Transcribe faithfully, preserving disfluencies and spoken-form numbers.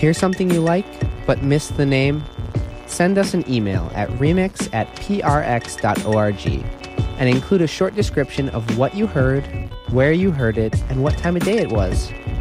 Hear something you like but miss the name? Send us an email at remix at prx.org and include a short description of what you heard, where you heard it, and what time of day it was.